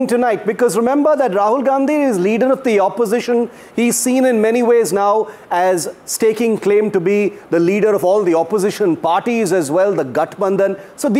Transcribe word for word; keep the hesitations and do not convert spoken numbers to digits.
tonight, because remember that Rahul Gandhi is leader of the opposition. He's seen in many ways now as staking claim to be the leader of all the opposition parties as well, the Gathbandhan. So